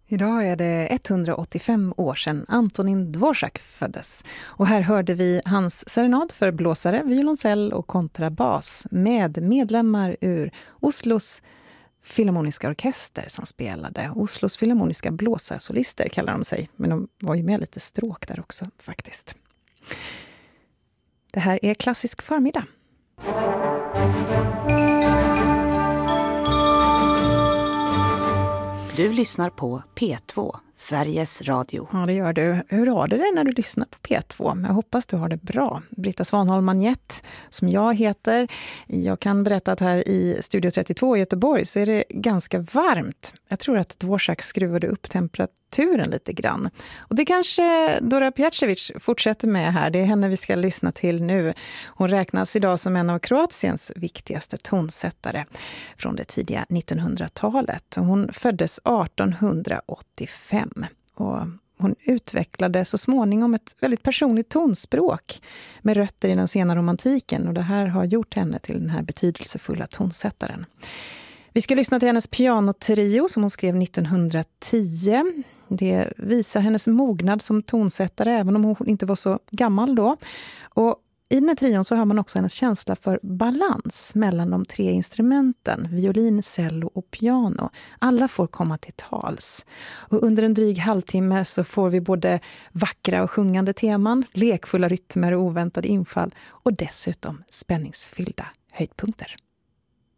Idag är det 185 år sedan Antonín Dvořák föddes. Och här hörde vi hans serenad för blåsare, violoncell och kontrabas med medlemmar ur Oslos filharmoniska orkester som spelade. Oslos filharmoniska blåsarsolister kallar de sig, men de var ju med lite stråk där också faktiskt. Det här är Klassisk förmiddag. Du lyssnar på P2, Sveriges Radio. Ja, det gör du. Hur har du det när du lyssnar på P2? Jag hoppas du har det bra. Britta Svanholm Magnett, som jag heter. Jag kan berätta att här i Studio 32 i Göteborg så är det ganska varmt. Jag tror att Dvořák skruvade upp temperaturen lite grann. Och det kanske Dora Pejacevic fortsätter med här. Det är henne vi ska lyssna till nu. Hon räknas idag som en av Kroatiens viktigaste tonsättare från det tidiga 1900-talet. Hon föddes 1885 och hon utvecklade så småningom ett väldigt personligt tonspråk med rötter i den sena romantiken, och det här har gjort henne till den här betydelsefulla tonsättaren. Vi ska lyssna till hennes pianotrio som hon skrev 1910. Det visar hennes mognad som tonsättare även om hon inte var så gammal då. Och i den här trion så har man också hennes känsla för balans mellan de tre instrumenten, violin, cello och piano. Alla får komma till tals. Och under en dryg halvtimme så får vi både vackra och sjungande teman, lekfulla rytmer och oväntade infall och dessutom spänningsfyllda höjdpunkter.